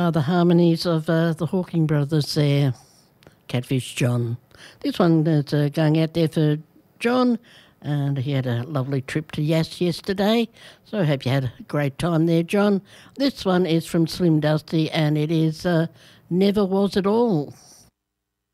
are the harmonies of the Hawking brothers there, Catfish John. This one is going out there for John, and he had a lovely trip to Yass yesterday, so I hope you had a great time there, John. This one is from Slim Dusty, and it is Never Was At All.